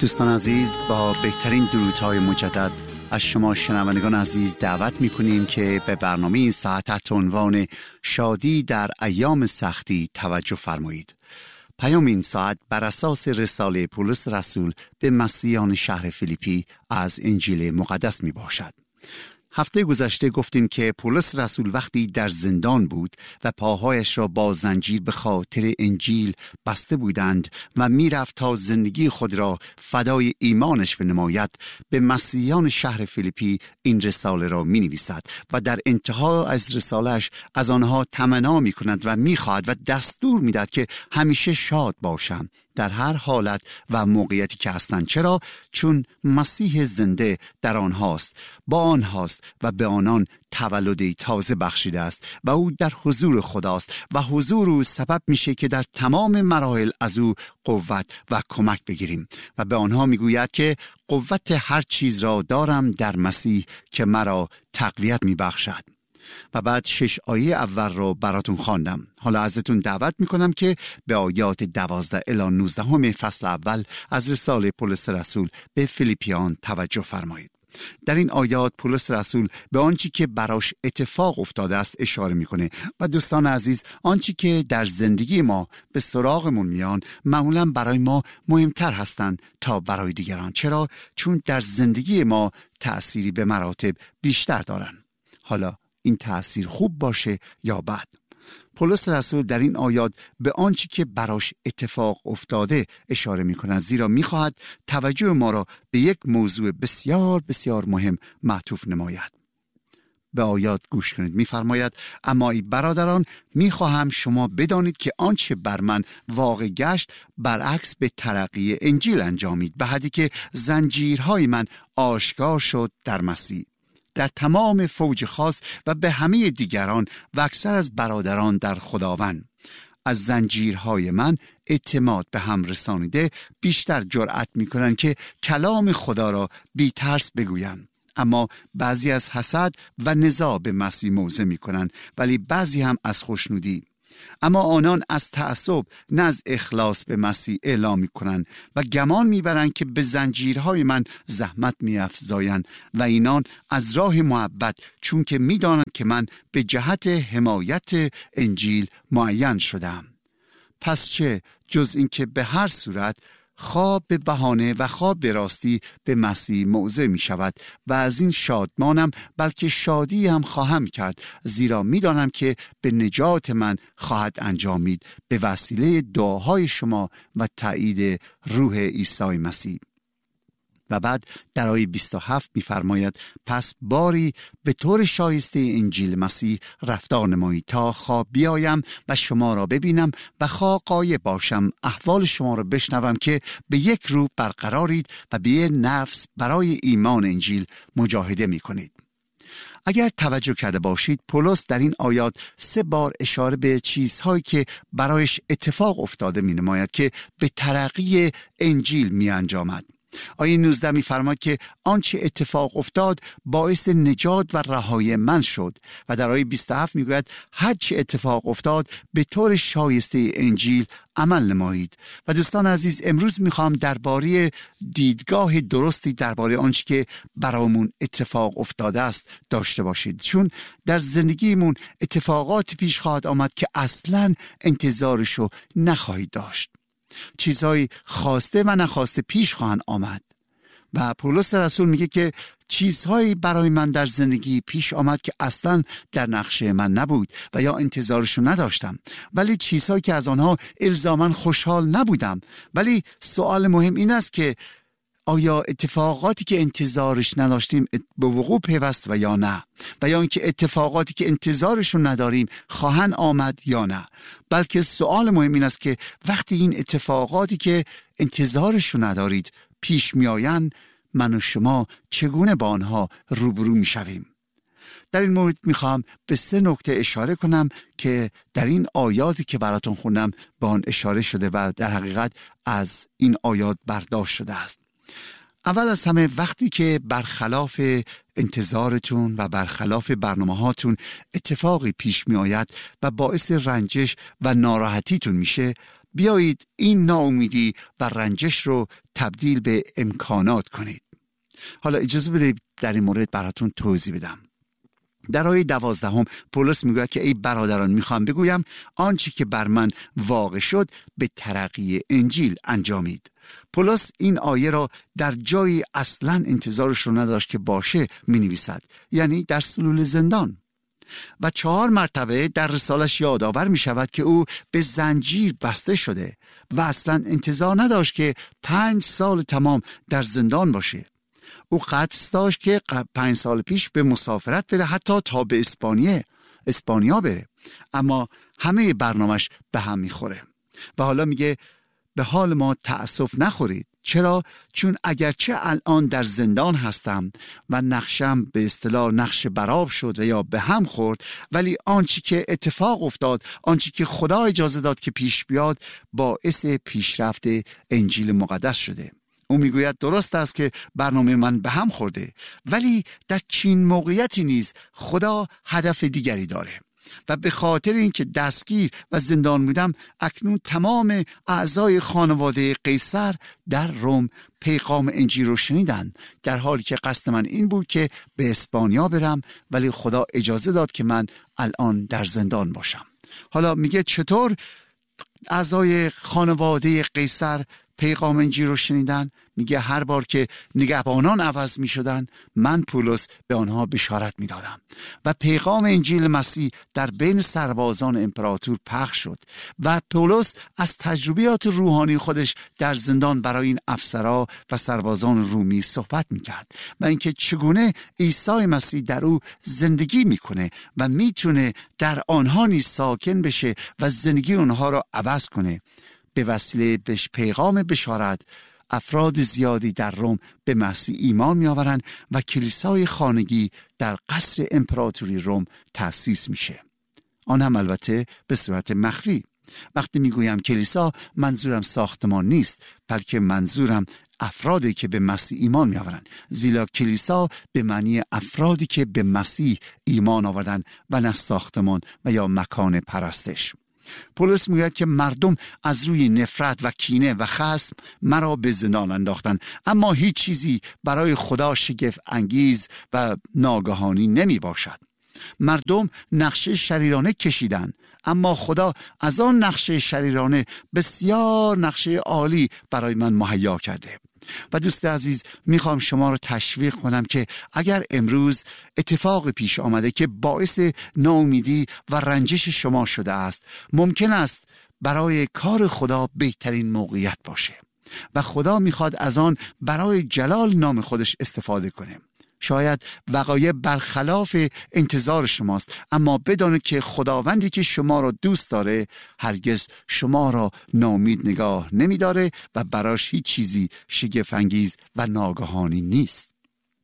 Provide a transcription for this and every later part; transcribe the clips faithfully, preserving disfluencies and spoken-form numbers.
دوستان عزیز، با بهترین درودهای مجدد از شما شنوندگان عزیز دعوت می‌کنیم که به برنامه این ساعت تحت عنوان شادی در ایام سختی توجه فرمایید. پیام این ساعت بر اساس رساله پولس رسول به مسیحیان شهر فیلیپی از انجیل مقدس می باشد. هفته گذشته گفتیم که پولس رسول وقتی در زندان بود و پاهایش را با زنجیر به خاطر انجیل بسته بودند و میرفت تا زندگی خود را فدای ایمانش بنماید، به مسیحیان شهر فیلیپی این رساله را می نویسد و در انتها از رسالهش از آنها تمنا می کند و می خواهد و دستور می دهد که همیشه شاد باشند در هر حالت و موقعیتی که هستند. چرا؟ چون مسیح زنده در آنهاست، با آنهاست و به آنان تولدی تازه بخشیده است و او در حضور خداست و حضور او سبب میشه که در تمام مراحل از او قوت و کمک بگیریم و به آنها میگوید که قوت هر چیز را دارم در مسیح که مرا تقویت میبخشد. و بعد شش آیه اول رو براتون خواندم. حالا ازتون دعوت میکنم که به آیات دوازده الی نوزده همه فصل اول از رساله پولس رسول به فیلیپیان توجه فرمایید. در این آیات پولس رسول به آنچه که براش اتفاق افتاده است اشاره میکنه و دوستان عزیز، آنچه که در زندگی ما به سراغمون میان معمولا برای ما مهمتر هستند تا برای دیگران. چرا؟ چون در زندگی ما تأثیری به مراتب بیشتر دارن. حالا این تأثیر خوب باشه یا بد. پولس رسول در این آیات به آنچه که براش اتفاق افتاده اشاره می کند، زیرا می خواهد توجه ما را به یک موضوع بسیار بسیار مهم معطوف نماید. به آیات گوش کنید. می فرماید: اما ای برادران، می خواهم شما بدانید که آنچه بر من واقع گشت برعکس به ترقی انجیل انجامید، به حدی که زنجیرهای من آشکار شد در مسیح. در تمام فوج خاص و به همه دیگران و اکثر از برادران در خداوند، از زنجیرهای من اعتماد به هم رسانیده بیشتر جرأت می کنند که کلام خدا را بی ترس بگویند. اما بعضی از حسد و نزاع به مسیح موضع می کنند، ولی بعضی هم از خوشنودی. اما آنان از تعصب نه از اخلاص به مسیح اعلام می کنند و گمان می برند که به زنجیرهای من زحمت می افزایند و اینان از راه محبت، چون که می دانند که من به جهت حمایت انجیل معین شدم. پس چه جز این که به هر صورت خواه به بهانه و خواه به راستی به مسیح موضع می شود و از این شادمانم، بلکه شادی هم خواهم کرد، زیرا می دانم که به نجات من خواهد انجامید به وسیله دعاهای شما و تایید روح عیسی مسیح. و بعد در آیه بیست و هفت می فرماید: پس باری به طور شایسته انجیل مسیح رفتار نمایید تا خواه بیایم و شما را ببینم و خواه غایب باشم احوال شما را بشنوم که به یک روح برقرارید و به یک نفس برای ایمان انجیل مجاهده می کنید. اگر توجه کرده باشید، پولس در این آیات سه بار اشاره به چیزهایی که برایش اتفاق افتاده می نماید که به ترقی انجیل می انجامد. آیه نوزده می فرماید که آنچه اتفاق افتاد باعث نجات و رهایی من شد و در آیه بیست و هفت می گوید هرچه اتفاق افتاد به طور شایسته انجیل عمل نمایید. و دوستان عزیز، امروز می خواهم درباره دیدگاه درستی درباره آنچه که برامون اتفاق افتاده است داشته باشید، چون در زندگیمون اتفاقات پیش خواهد آمد که اصلاً انتظارشو نخواهید داشت. چیزهای خواسته و نخواسته پیش خواهند آمد و پولس رسول میگه که چیزهایی برای من در زندگی پیش آمد که اصلا در نقشه من نبود و یا انتظارشو نداشتم، ولی چیزهایی که از آنها الزاماً خوشحال نبودم. ولی سوال مهم این است که آیا اتفاقاتی که انتظارش نداشتیم به وقوع پیوست و یا نه، و یا اینکه اتفاقاتی که انتظارشون نداریم خواهند آمد یا نه. بلکه سوال مهم این است که وقتی این اتفاقاتی که انتظارشون ندارید پیش میآیند، من و شما چگونه با آنها روبرو میشویم؟ در این مورد میخوام به سه نکته اشاره کنم که در این آیاتی که براتون خوندم به آن اشاره شده و در حقیقت از این آیات برداشت شده است. اول از همه، وقتی که برخلاف انتظارتون و برخلاف برنامه هاتون اتفاقی پیش می آید و باعث رنجش و ناراحتیتون میشه، بیایید این ناامیدی و رنجش رو تبدیل به امکانات کنید. حالا اجازه بدید در این مورد براتون توضیح بدم. در آیه دوازدهم پولس میگوید که ای برادران میخوام بگویم آنچه که بر من واقع شد به ترقی انجیل انجامید. پولس این آیه را در جایی اصلا انتظارش رو نداشت که باشه می نویسد، یعنی در سلول زندان. و چهار مرتبه در رسالش یادآور می شود که او به زنجیر بسته شده و اصلا انتظار نداشت که پنج سال تمام در زندان باشه. او قصد داشت که پنج سال پیش به مسافرت بره، حتی تا به اسپانیه اسپانیا بره، اما همه برنامهش به هم میخوره. و حالا میگه به حال ما تأسف نخورید. چرا؟ چون اگرچه الان در زندان هستم و نقشم به اصطلاح نقش براب شد و یا به هم خورد، ولی آنچه که اتفاق افتاد، آنچه که خدا اجازه داد که پیش بیاد، باعث پیشرفت انجیل مقدس شده. او میگوید درست است که برنامه من به هم خورده، ولی در چین موقعیتی نیز خدا هدف دیگری داره و به خاطر اینکه دستگیر و زندان بودم، اکنون تمام اعضای خانواده قیصر در روم پیغام انجیل رو شنیدن، در حالی که قصد من این بود که به اسپانیا برم، ولی خدا اجازه داد که من الان در زندان باشم. حالا میگه چطور اعضای خانواده قیصر پیغام انجیل رو شنیدن؟ میگه هر بار که نگهبانان عوض می شدن، من پولس به آنها بشارت می دادم و پیغام انجیل مسیح در بین سربازان امپراتور پخش شد و پولس از تجربیات روحانی خودش در زندان برای این افسرها و سربازان رومی صحبت می کرد و اینکه چگونه عیسی مسیح در او زندگی می کنه و می تونه در آنها نیز ساکن بشه و زندگی آنها را عوض کنه. به وسیله بش پیغام بشارت افراد زیادی در روم به مسیح ایمان می آورند و کلیسای خانگی در قصر امپراتوری روم تأسیس میشه. آن هم البته به صورت مخفی. وقتی میگویم کلیسا، منظورم ساختمان نیست، بلکه منظورم افرادی که به مسیح ایمان می آورند، زیرا کلیسا به معنی افرادی که به مسیح ایمان آوردن و نه ساختمان و یا مکان پرستش. پولس میگوید که مردم از روی نفرت و کینه و خصم مرا به زندان انداختن، اما هیچ چیزی برای خدا شگفت انگیز و ناگهانی نمی باشد. مردم نقشه شریرانه کشیدن، اما خدا از آن نقشه شریرانه بسیار نقشه عالی برای من مهیا کرده. و دوست عزیز، میخوام شما رو تشویق کنم که اگر امروز اتفاق پیش آمده که باعث ناامیدی و رنجش شما شده است، ممکن است برای کار خدا بهترین موقعیت باشه و خدا میخواد از آن برای جلال نام خودش استفاده کنه. شاید وقایع برخلاف انتظار شماست، اما بدانید که خداوندی که شما را دوست داره هرگز شما را ناامید نگاه نمی داره و براش هیچ چیزی شگفت انگیز و ناگهانی نیست.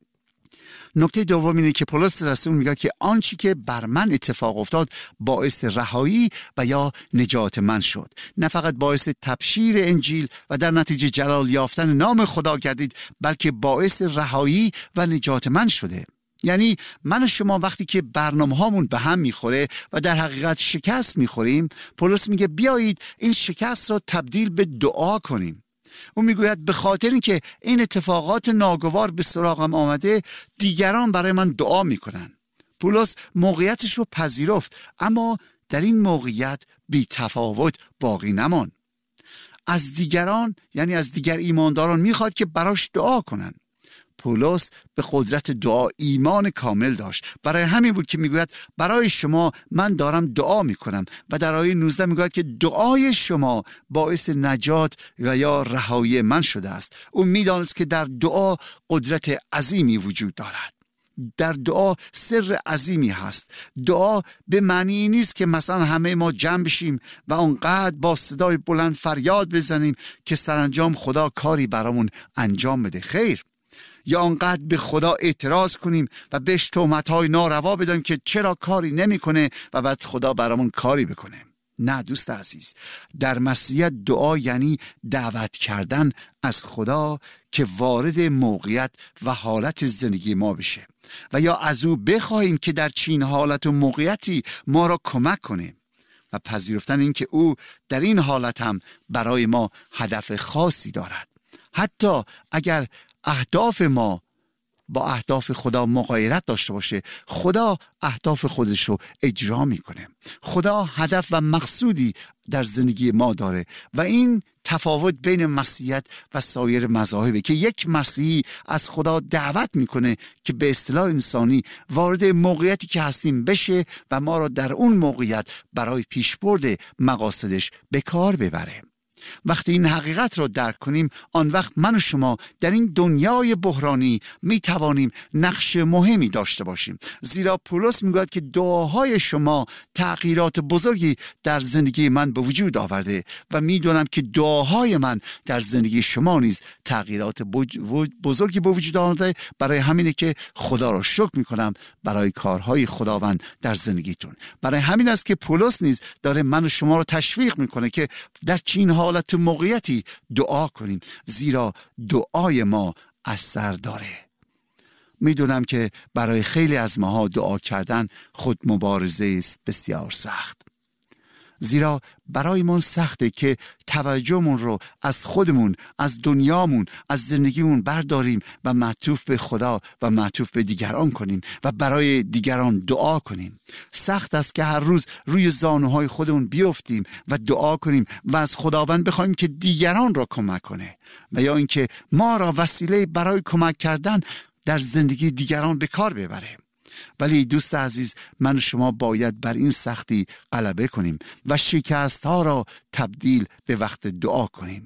نکته دوم اینه که پولس رسول میگه که آنچه که بر من اتفاق افتاد باعث رهایی و یا نجات من شد. نه فقط باعث تبشیر انجیل و در نتیجه جلال یافتن نام خدا گردید، بلکه باعث رهایی و نجات من شده. یعنی من و شما وقتی که برنامه هامون به هم میخوره و در حقیقت شکست میخوریم، پولس میگه بیایید این شکست را تبدیل به دعا کنیم. او میگوید به خاطر اینکه این اتفاقات ناگوار به سراغم آمده، دیگران برای من دعا میکنن. پولس موقعیتش رو پذیرفت، اما در این موقعیت بی تفاوت باقی نماند. از دیگران، یعنی از دیگر ایمانداران میخواد که براش دعا کنن. پولس به قدرت دعا ایمان کامل داشت. برای همین بود که میگوید برای شما من دارم دعا میکنم و در آیه نوزده میگوید که دعای شما باعث نجات و یا رهایی من شده است. او میدانست که در دعا قدرت عظیمی وجود دارد. در دعا سر عظیمی هست. دعا به معنی نیست که مثلا همه ما جمع بشیم و اونقدر با صدای بلند فریاد بزنیم که سرانجام خدا کاری برامون انجام بده. خیر، یا آنقدر به خدا اعتراض کنیم و بهش تهمت‌های ناروا بدیم که چرا کاری نمی‌کنه و بعد خدا برامون کاری بکنه. نه دوست عزیز، در مسیحیت دعا یعنی دعوت کردن از خدا که وارد موقعیت و حالت زندگی ما بشه و یا از او بخواهیم که در چین حالت و موقعیتی ما را کمک کنه. و پذیرفتن این که او در این حالت هم برای ما هدف خاصی دارد. حتی اگر اهداف ما با اهداف خدا مغایرت داشته باشه، خدا اهداف خودش رو اجرا میکنه. خدا هدف و مقصودی در زندگی ما داره و این تفاوت بین مسیحیت و سایر مذاهبه که یک مسیحی از خدا دعوت میکنه که به اصطلاح انسانی وارد موقعیتی که هستیم بشه و ما را در اون موقعیت برای پیشبرد مقاصدش به کار ببره. وقتی این حقیقت را درک کنیم، آن وقت من و شما در این دنیای بحرانی می توانیم نقش مهمی داشته باشیم، زیرا پولس میگوید که دعاهای شما تغییرات بزرگی در زندگی من به وجود آورده و میدونم که دعاهای من در زندگی شما نیز تغییرات بزرگی به وجود آورده. برای همینه که خدا را شکر میکنم برای کارهای خداوند در زندگیتون. برای همین است که پولس نیز داره من و شما را تشویق میکنه که در چین حالت موقعیتی دعا کنیم، زیرا دعای ما اثر داره. میدونم که برای خیلی از ماها دعا کردن خود مبارزه است بسیار سخت، زیرا برای من سخته که توجهمون رو از خودمون، از دنیامون، از زندگیمون برداریم و معطوف به خدا و معطوف به دیگران کنیم و برای دیگران دعا کنیم. سخت است که هر روز روی زانوهای خودمون بیفتیم و دعا کنیم و از خداوند بخوایم که دیگران را کمک کنه و یا اینکه ما را وسیله برای کمک کردن در زندگی دیگران به کار ببره. ولی دوست عزیز، من و شما باید بر این سختی غلبه کنیم و شکست ها را تبدیل به وقت دعا کنیم.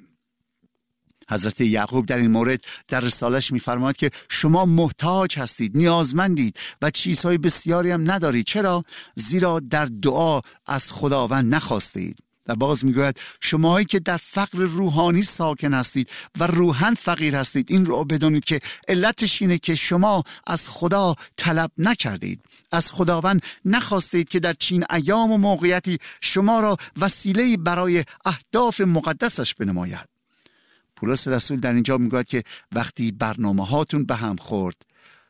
حضرت یعقوب در این مورد در رسالش می‌فرماید که شما محتاج هستید، نیازمندید و چیزهای بسیاری هم ندارید. چرا؟ زیرا در دعا از خداوند نخواستید. و باز میگوید شماهایی که در فقر روحانی ساکن هستید و روحاً فقیر هستید، این رو بدونید که علتش اینه که شما از خدا طلب نکردید، از خداوند نخواستید که در چین ایام و موقعیتی شما را وسیله برای اهداف مقدسش بنماید. پولس رسول در اینجا میگوید که وقتی برنامه هاتون به هم خورد،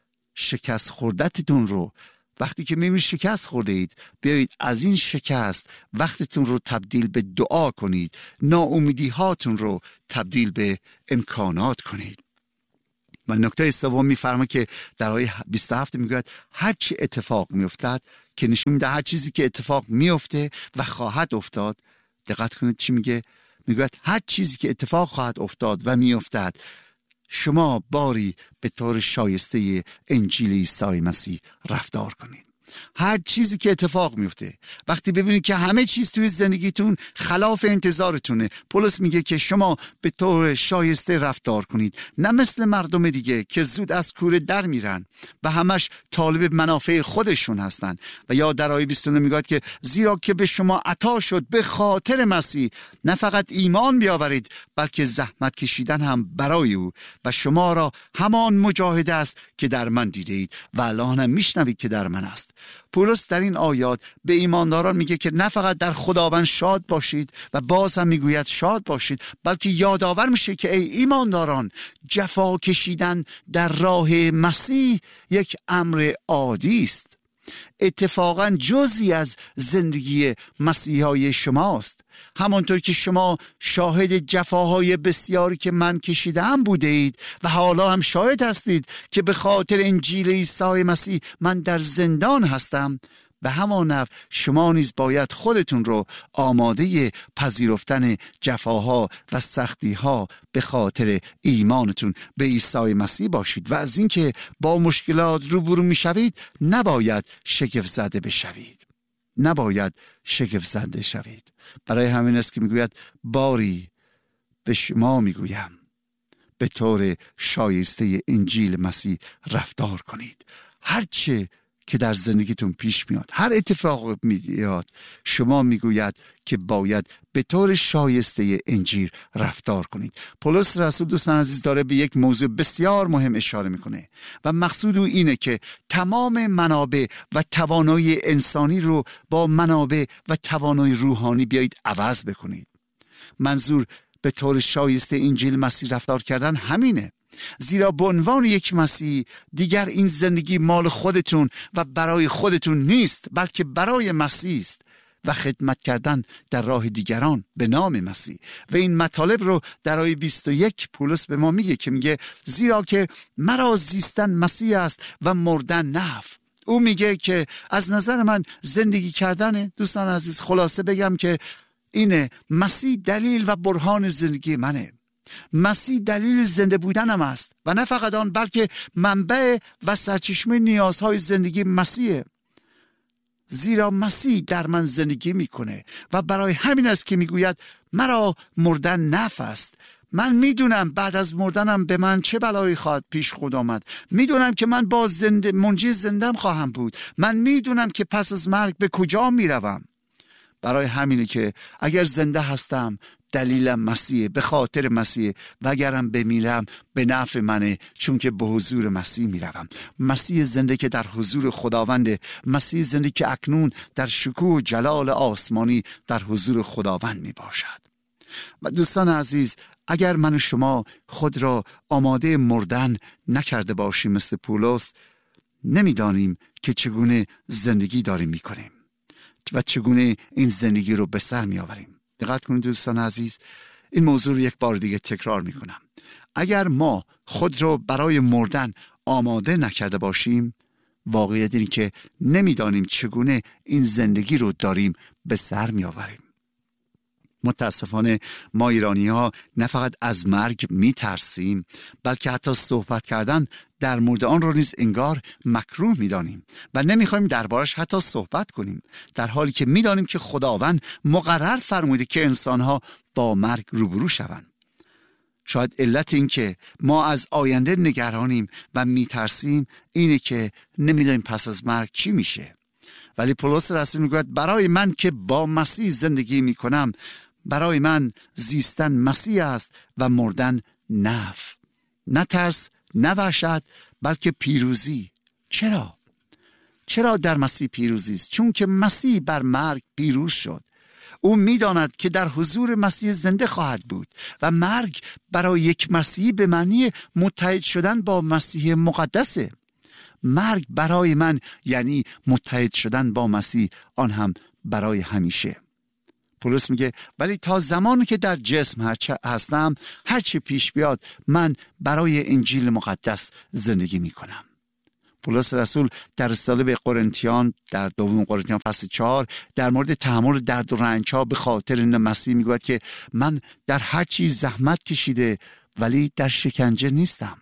شکست خوردتتون رو وقتی که میبینید شکست خورده اید، بیایید از این شکست وقتتون رو تبدیل به دعا کنید، ناامیدی هاتون رو تبدیل به امکانات کنید. و نکته سوم میفرماید که در آیه بیست و هفت میگوید هر چی اتفاق میافتد، که نشون میده هر چیزی که اتفاق میفته و خواهد افتاد. دقت کنید چی میگه؟ میگوید هر چیزی که اتفاق خواهد افتاد و میافتد، شما باری به طور شایسته انجیل عیسی مسیح رفتار کنید. هر چیزی که اتفاق میفته، وقتی ببینید که همه چیز توی زندگیتون خلاف انتظارتونه، پولس میگه که شما به طور شایسته رفتار کنید، نه مثل مردم دیگه که زود از کوره در میرن و همش طالب منافع خودشون هستن. و یا در آیه بیست و نه میگه که زیرا که به شما عطا شد به خاطر مسیح نه فقط ایمان بیاورید، بلکه زحمت کشیدن هم برای او، و شما را همان مجاهده است که در من دیدید و الان هم میشنوید که در من است. پولس در این آیات به ایمانداران میگه که نه فقط در خداوند شاد باشید و باز هم میگوید شاد باشید، بلکه یادآور میشه که ای ایمانداران، جفا کشیدن در راه مسیح یک امر عادی است، اتفاقا جزئی از زندگی مسیحای شماست. همانطور که شما شاهد جفاهای بسیاری که من کشیدم بوده اید و حالا هم شاهد هستید که به خاطر انجیل عیسی مسیح من در زندان هستم، به همان نحو شما نیز باید خودتون رو آماده پذیرفتن جفاها و سختیها به خاطر ایمانتون به عیسی مسیح باشید و از اینکه با مشکلات روبرو میشوید نباید شگفت زده بشوید. نباید شگفت زده شوید. برای همین است که میگوید باری به شما میگویم به طور شایسته انجیل مسیح رفتار کنید. هرچه که در زندگیتون پیش میاد، هر اتفاق میاد، شما میگوید که باید به طور شایسته انجیل رفتار کنید. پولس رسول دوستان عزیز داره به یک موضوع بسیار مهم اشاره میکنه و مقصود او اینه که تمام منابع و توانایی انسانی رو با منابع و توانایی روحانی بیایید عوض بکنید. منظور به طور شایسته انجیل مسیح رفتار کردن همینه، زیرا به عنوان یک مسیحی دیگر این زندگی مال خودتون و برای خودتون نیست، بلکه برای مسیح است و خدمت کردن در راه دیگران به نام مسیح. و این مطالب رو در آیه بیست و یک پولس به ما میگه که میگه زیرا که مرا زیستن مسیح است و مردن نفع. او میگه که از نظر من زندگی کردن، دوستان عزیز خلاصه بگم که اینه، مسیح دلیل و برهان زندگی منه. مسیح دلیل زنده بودنم است و نه فقط آن بلکه منبع و سرچشمه نیازهای زندگی مسیحه. زیرا مسیح در من زندگی میکنه و برای همین است که میگوید مرا مردن نفع است. من میدونم بعد از مردنم به من چه بلایی خواهد پیش خود آمد. میدونم که من با زنده منجی زندم خواهم بود. من میدونم که پس از مرگ به کجا میروم. برای همینه که اگر زنده هستم دلیلم مسیحه، به خاطر مسیح، و اگرم بمیرم به نفع منه، چون که به حضور مسیح میروم. مسیح زنده که در حضور خداونده، مسیح زنده که اکنون در شکوه و جلال آسمانی در حضور خداوند می باشد. و دوستان عزیز، اگر من و شما خود را آماده مردن نکرده باشیم مثل پولس، نمیدانیم که چگونه زندگی داریم میکنیم و چگونه این زندگی رو به سر می آوریم. دقت کنید دوستان عزیز، این موضوع رو یک بار دیگه تکرار می کنم. اگر ما خود رو برای مردن آماده نکرده باشیم، واقعیت اینه که نمیدانیم چگونه این زندگی رو داریم به سر می آوریم. متاسفانه ما ایرانی ها نه فقط از مرگ می ترسیم، بلکه حتی صحبت کردن در مورد آن رو نیز انگار مکروه می دانیم و نمی خواهیم دربارش حتی صحبت کنیم، در حالی که می دانیم که خداوند مقرر فرموده که انسان ها با مرگ روبرو شوند. شاید علت این که ما از آینده نگرانیم و می ترسیم اینه که نمی دانیم پس از مرگ چی میشه. ولی پولس رسول میگوید برای من که با مسیح زندگی می کنم، برای من زیستن مسیح است و مردن نفع. نه ترس، نه وحشت، بلکه پیروزی. چرا؟ چرا در مسیح پیروزی است؟ چون که مسیح بر مرگ پیروز شد. او می‌داند که در حضور مسیح زنده خواهد بود و مرگ برای یک مسیحی به معنی متحد شدن با مسیح مقدسه. مرگ برای من یعنی متحد شدن با مسیح، آن هم برای همیشه. پولس میگه ولی تا زمانی که در جسم هستم، هرچی پیش بیاد من برای انجیل مقدس زندگی میکنم. پولس رسول در رساله به قرنتیان در دوم قرنتیان فصل چهار در مورد تحمل درد و رنج ها به خاطر مسیح میگوید که من در هر چیز زحمت کشیده ولی در شکنجه نیستم،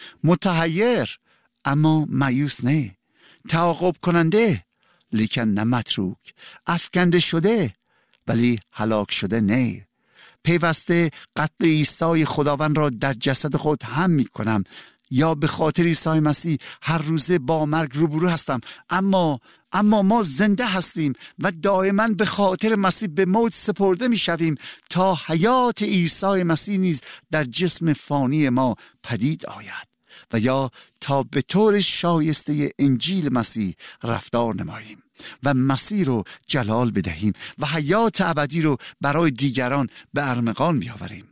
متحیر اما مایوس نه، تعاقب کننده لیکن نه متروک، افکنده شده ولی هلاک شده نه، پیوسته قتل عیسی خداوند را در جسد خود هم می کنم، یا به خاطر عیسی مسیح هر روزه با مرگ روبرو هستم، اما اما ما زنده هستیم و دائما به خاطر مسیح به موت سپرده می شویم تا حیات عیسی مسیح نیز در جسم فانی ما پدید آید و یا تا به طور شایسته انجیل مسیح رفتار نماییم و مسیح رو جلال بدهیم و حیات ابدی رو برای دیگران به ارمغان بیاوریم.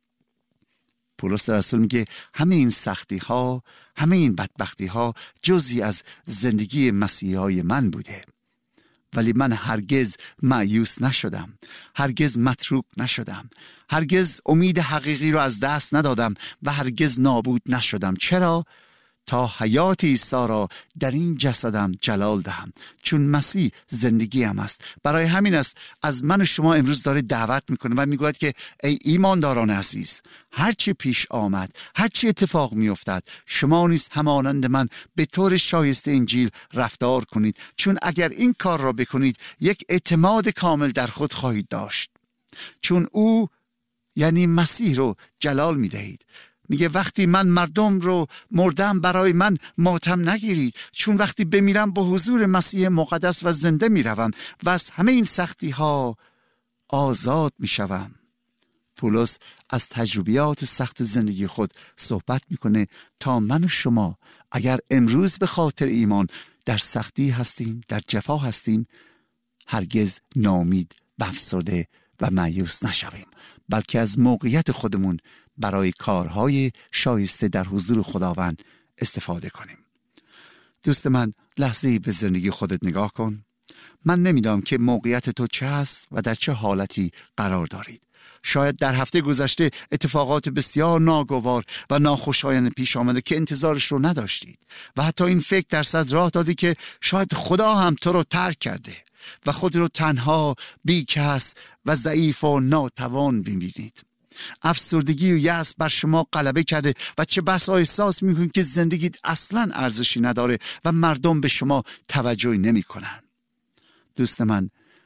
پولس رسول میگه همه این سختی ها، همه این بدبختی ها جزئی از زندگی مسیحی من بوده، ولی من هرگز مایوس نشدم، هرگز متروک نشدم، هرگز امید حقیقی رو از دست ندادم و هرگز نابود نشدم. چرا؟ تا حیات عیسی را در این جسدم جلال دهم، چون مسیح زندگی هم است. برای همین است از من و شما امروز داره دعوت میکنه و میگوید که ای ایمانداران عزیز، هرچی پیش آمد، هرچی اتفاق میافتد، شما نیز همانند من به طور شایسته انجیل رفتار کنید، چون اگر این کار را بکنید یک اعتماد کامل در خود خواهید داشت، چون او یعنی مسیح رو جلال میدهید. میگه وقتی من مردم رو مردم برای من ماتم نگیرید، چون وقتی بمیرم به حضور مسیح مقدس و زنده میروم و از همه این سختی ها آزاد میشوم. پولس از تجربیات سخت زندگی خود صحبت میکنه تا من و شما اگر امروز به خاطر ایمان در سختی هستیم، در جفا هستیم، هرگز ناامید و افسرده و مایوس نشویم، بلکه از موقعیت خودمون برای کارهای شایسته در حضور خداوند استفاده کنیم. دوست من، لحظه‌ای به زندگی خودت نگاه کن من نمیدونم که موقعیت تو چه هست و در چه حالتی قرار دارید. شاید در هفته گذشته اتفاقات بسیار ناگوار و ناخوشایند پیش آمده که انتظارش رو نداشتید و حتی این فکر درصد راه دادی که شاید خدا هم تو رو ترک کرده و خود رو تنها، بیکس و ضعیف و ناتوان ببینید. افسردگی و یأس بر شما غلبه کرده و چه بسا احساس میکنید که زندگیت اصلا ارزشی نداره و مردم به شما توجهی نمیکنن. دوست من،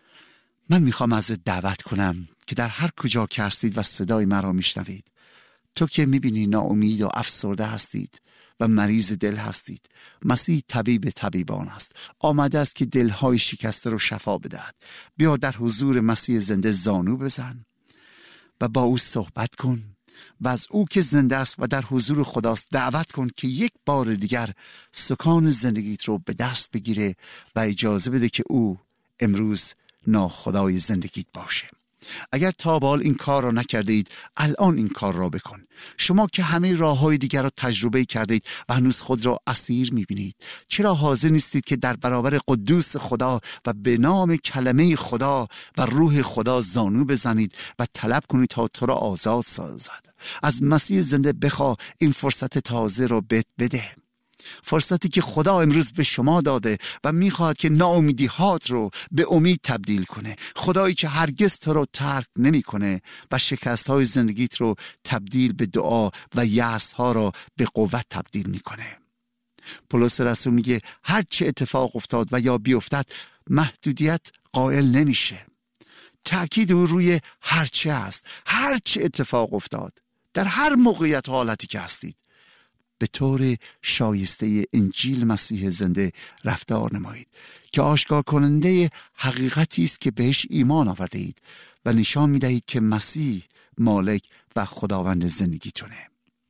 من میخوام ازت دعوت کنم که در هر کجا که هستید و صدای مرا میشنوید، تو که میبینی ناامید و افسرده هستید و مریض دل هستید، مسیح طبیب طبیبان است. آمده است که دلهای شکسته رو شفا بدهد. بیا در حضور مسیح زنده زانو بزن و با او صحبت کن و از او که زنده است و در حضور خداست دعوت کن که یک بار دیگر سکان زندگیت رو به دست بگیره و اجازه بده که او امروز ناخدای زندگیت باشه. اگر تا به حال این کار را نکرده اید، الان این کار را بکن. شما که همه راه های دیگر را تجربه کردید و هنوز خود را اسیر میبینید، چرا حاضر نیستید که در برابر قدوس خدا و به نام کلمه خدا و روح خدا زانو بزنید و طلب کنید تا تو را آزاد سازد؟ از مسیح زنده بخواه این فرصت تازه را بهت بده، فرصتی که خدا امروز به شما داده و میخواهد که ناامیدی هات رو به امید تبدیل کنه. خدایی که هرگز تو رو ترک نمی کنه و شکست های زندگیت رو تبدیل به دعا و یأس ها رو به قوت تبدیل میکنه. پولس رسول میگه هر چه اتفاق افتاد و یا بیفتد محدودیت قائل نمیشه. تأکید او روی هر چه است. هر چه اتفاق افتاد، در هر موقعیت حالتی که هستید، به طور شایسته انجیل مسیح زنده رفتار نمایید که آشکار کننده حقیقتی است که بهش ایمان آورده اید و نشان میدهید که مسیح مالک و خداوند زندگیتونه.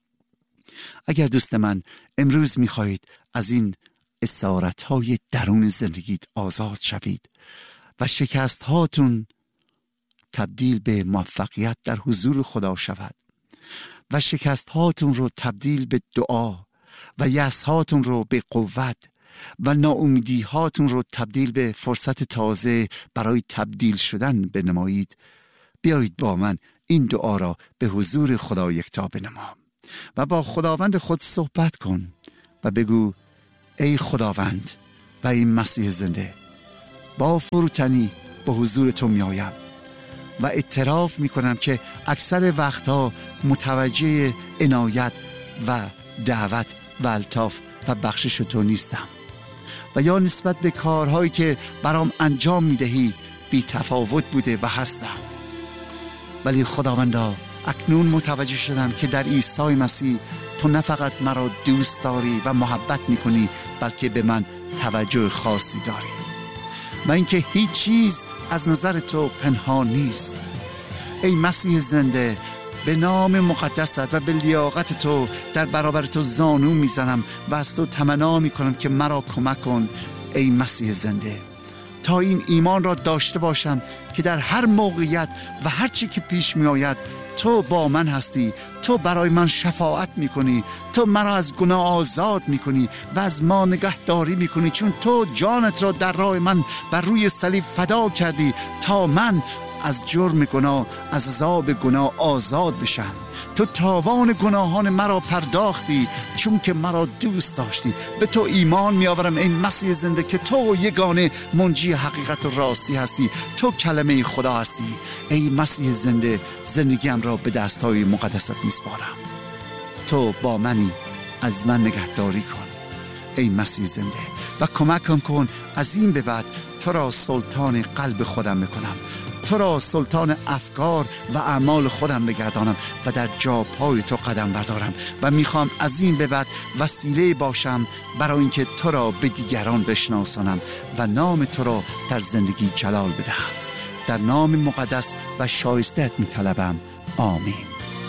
اگر دوست من امروز میخواهید از این اسارت‌های درون زندگیت آزاد شوید و شکست هاتون تبدیل به موفقیت در حضور خدا شود و شکست هاتون رو تبدیل به دعا و یأس هاتون رو به قوت و ناامیدی هاتون رو تبدیل به فرصت تازه برای تبدیل شدن بنمایید، بیایید با من این دعا را به حضور خدا یکتا بنما و با خداوند خود صحبت کن و بگو ای خداوند و ای مسیح زنده، با فروتنی به حضور تو می آیم و اعتراف می کنم که اکثر وقتها متوجه عنایت و دعوت و الطاف و بخشش تو نیستم و یا نسبت به کارهایی که برام انجام می دهی بی تفاوت بوده و هستم. ولی خداوندا اکنون متوجه شدم که در عیسی مسیح تو نه فقط مرا دوست داری و محبت می کنی، بلکه به من توجه خاصی داری و اینکه هیچ چیز از نظر تو پنهان نیست. ای مسیح زنده، به نام مقدست و به لیاقت تو در برابر تو زانو میزنم و از تو تمنا میکنم که مرا کمک کن ای مسیح زنده، تا این ایمان را داشته باشم که در هر موقعیت و هر چی که پیش می آید تو با من هستی، تو برای من شفاعت میکنی، تو مرا از گناه آزاد میکنی و از ما نگهداری میکنی، چون تو جانت را در راه من بر روی صلیب فدا کردی تا من از جرم گناه، از عذاب گناه آزاد بشم. تو تاوان گناهان مرا پرداختی چون که مرا دوست داشتی. به تو ایمان میآورم ای مسیح زنده که تو یگانه منجی حقیقت و راستی هستی، تو کلمه خدا هستی. ای مسیح زنده، زندگیم را به دستهای مقدست میسپارم. تو با منی، از من نگهداری کن ای مسیح زنده و کمکم کن از این به بعد تو را سلطان قلب خودم بکنم، تو را سلطان افکار و اعمال خودم بگردانم و در جا پای تو قدم بردارم و میخوام از این به بعد وسیله باشم برای اینکه تو را به دیگران بشناسانم و نام تو را در زندگی جلال بدهم. در نام مقدس و شایسته‌ات میطلبم. آمین.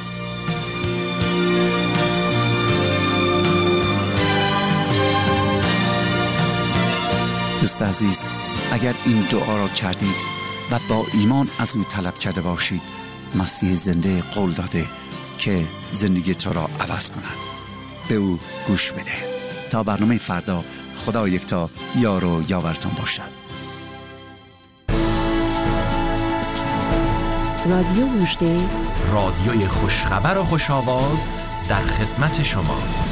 دوست عزیز، اگر این دعا را کردید و با ایمان از او طلب کرده باشید، مسیح زنده قول داده که زندگی تو را عوض کند. به او گوش بده. تا برنامه فردا، خدا یکتا یار و یاورتون باشد. رادیو مژده، رادیوی خوشخبر و خوش آواز در خدمت شما.